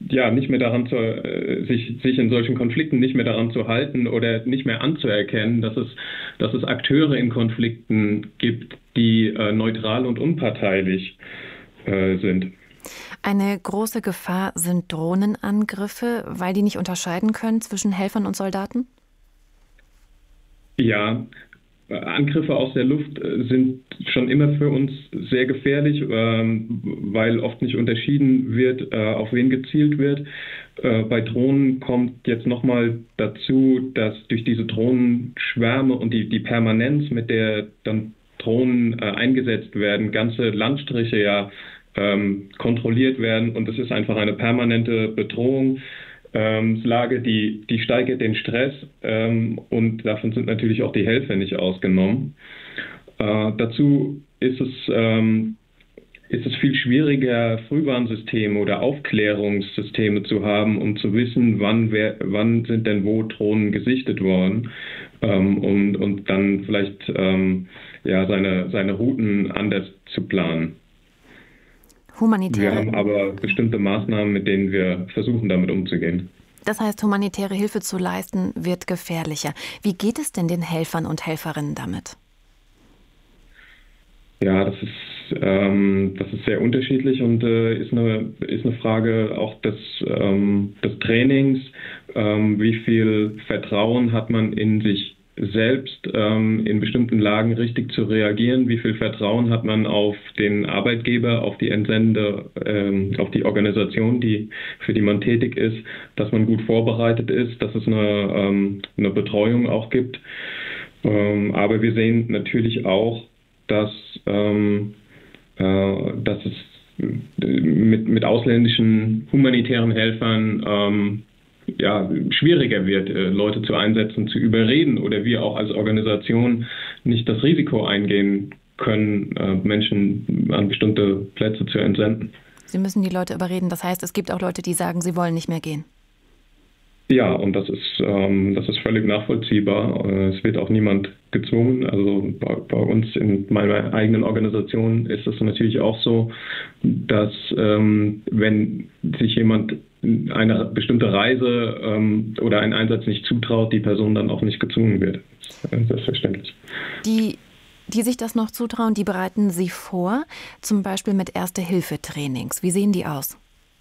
ja, nicht mehr sich in solchen Konflikten nicht mehr daran zu halten oder nicht mehr anzuerkennen, dass es Akteure in Konflikten gibt, die neutral und unparteilich sind. Eine große Gefahr sind Drohnenangriffe, weil die nicht unterscheiden können zwischen Helfern und Soldaten? Ja, Angriffe aus der Luft sind schon immer für uns sehr gefährlich, weil oft nicht unterschieden wird, auf wen gezielt wird. Bei Drohnen kommt jetzt nochmal dazu, dass durch diese Drohnenschwärme und die Permanenz, mit der dann Drohnen eingesetzt werden, ganze Landstriche ja kontrolliert werden, und es ist einfach eine permanente Bedrohungslage, die steigert den Stress, und davon sind natürlich auch die Helfer nicht ausgenommen. Dazu ist es viel schwieriger, Frühwarnsysteme oder Aufklärungssysteme zu haben, um zu wissen, wann sind denn wo Drohnen gesichtet worden, und dann vielleicht ja, seine Routen anders zu planen. Wir Humanitäre, haben aber bestimmte Maßnahmen, mit denen wir versuchen, damit umzugehen. das heißt, humanitäre Hilfe zu leisten, wird gefährlicher. Wie geht es denn den Helfern und Helferinnen damit? Ja, das ist sehr unterschiedlich und ist eine Frage auch des Trainings. Wie viel Vertrauen hat man in sich selbst, in bestimmten Lagen richtig zu reagieren? Wie viel Vertrauen hat man auf den Arbeitgeber, auf die Entsendende, auf die Organisation, für die man tätig ist, dass man gut vorbereitet ist, dass es eine Betreuung auch gibt. Aber wir sehen natürlich auch, dass es mit ausländischen humanitären Helfern ja, schwieriger wird, Leute zu einsetzen, zu überreden, oder wir auch als Organisation nicht das Risiko eingehen können, Menschen an bestimmte Plätze zu entsenden. Sie müssen die Leute überreden. Das heißt, es gibt auch Leute, die sagen, sie wollen nicht mehr gehen. Ja, und das ist völlig nachvollziehbar. Es wird auch niemand gezwungen. Also bei uns in meiner eigenen Organisation ist es natürlich auch so, dass wenn sich jemand eine bestimmte Reise oder einen Einsatz nicht zutraut, die Person dann auch nicht gezwungen wird. Das ist selbstverständlich. Die sich das noch zutrauen, die bereiten Sie vor, zum Beispiel mit Erste-Hilfe-Trainings. Wie sehen die aus?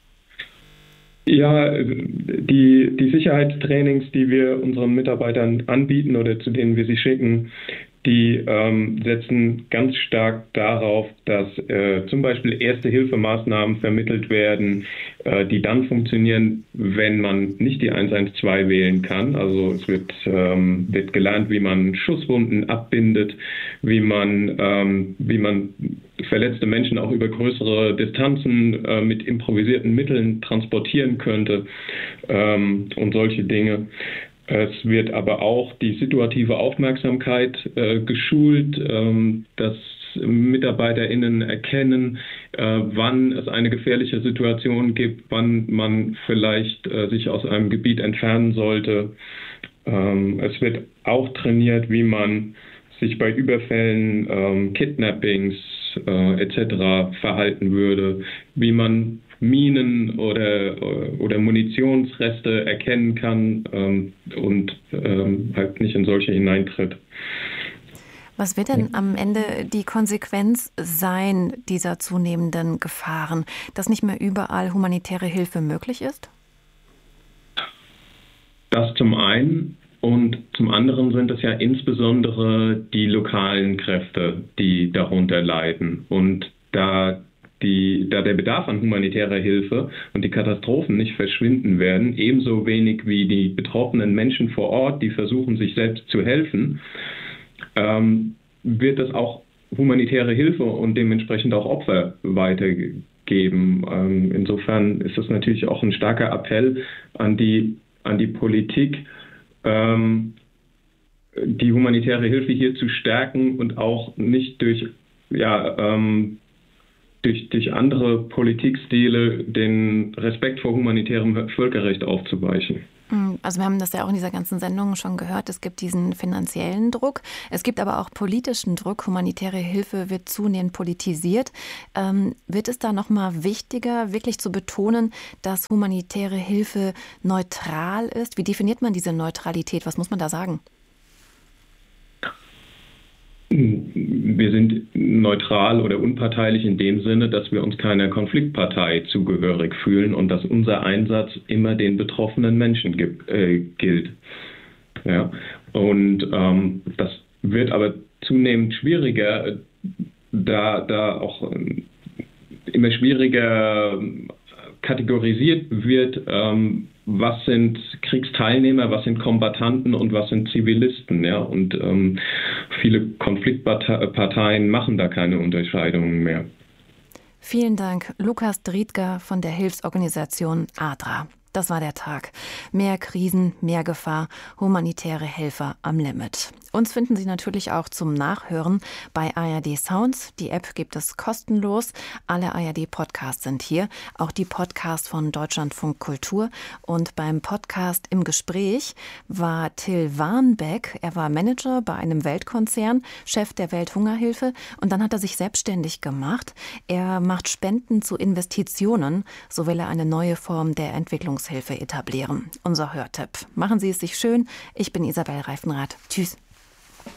Ja, die Sicherheitstrainings, die wir unseren Mitarbeitern anbieten oder zu denen wir sie schicken, die setzen ganz stark darauf, dass zum Beispiel Erste-Hilfemaßnahmen vermittelt werden, die dann funktionieren, wenn man nicht die 112 wählen kann. Also es wird gelernt, wie man Schusswunden abbindet, wie man verletzte Menschen auch über größere Distanzen mit improvisierten Mitteln transportieren könnte, und solche Dinge. Es wird aber auch die situative Aufmerksamkeit geschult, dass MitarbeiterInnen erkennen, wann es eine gefährliche Situation gibt, wann man vielleicht sich aus einem Gebiet entfernen sollte. Es wird auch trainiert, wie man sich bei Überfällen, Kidnappings etc. verhalten würde, wie man Minen oder Munitionsreste erkennen kann und halt nicht in solche hineintritt. Was wird denn am Ende die Konsequenz sein dieser zunehmenden Gefahren, dass nicht mehr überall humanitäre Hilfe möglich ist? Das zum einen. Und zum anderen sind es ja insbesondere die lokalen Kräfte, die darunter leiden. Und da der Bedarf an humanitärer Hilfe und die Katastrophen nicht verschwinden werden, ebenso wenig wie die betroffenen Menschen vor Ort, die versuchen, sich selbst zu helfen, wird es auch humanitäre Hilfe und dementsprechend auch Opfer weitergeben. Insofern ist es natürlich auch ein starker Appell an die Politik, die humanitäre Hilfe hier zu stärken und auch nicht durch andere Politikstile den Respekt vor humanitärem Völkerrecht aufzuweichen. Also wir haben das ja auch in dieser ganzen Sendung schon gehört. Es gibt diesen finanziellen Druck. Es gibt aber auch politischen Druck. Humanitäre Hilfe wird zunehmend politisiert. Wird es da noch mal wichtiger, wirklich zu betonen, dass humanitäre Hilfe neutral ist? Wie definiert man diese Neutralität? Was muss man da sagen? Wir sind neutral oder unparteilich in dem Sinne, dass wir uns keiner Konfliktpartei zugehörig fühlen und dass unser Einsatz immer den betroffenen Menschen gilt. Ja? Und das wird aber zunehmend schwieriger, da auch immer schwieriger kategorisiert wird, was sind Kriegsteilnehmer, was sind Kombattanten und was sind Zivilisten. Ja? Und viele Konfliktparteien machen da keine Unterscheidungen mehr. Vielen Dank, Lukas Driedger von der Hilfsorganisation ADRA. Das war der Tag. Mehr Krisen, mehr Gefahr, humanitäre Helfer am Limit. Uns finden Sie natürlich auch zum Nachhören bei ARD Sounds. Die App gibt es kostenlos. Alle ARD-Podcasts sind hier, auch die Podcasts von Deutschlandfunk Kultur. Und beim Podcast Im Gespräch war Till Warnbeck. Er war Manager bei einem Weltkonzern, Chef der Welthungerhilfe. Und dann hat er sich selbstständig gemacht. Er macht Spenden zu Investitionen. So will er eine neue Form der Entwicklungshilfe etablieren. Unser Hörtipp. Machen Sie es sich schön. Ich bin Isabel Reifenrath. Tschüss.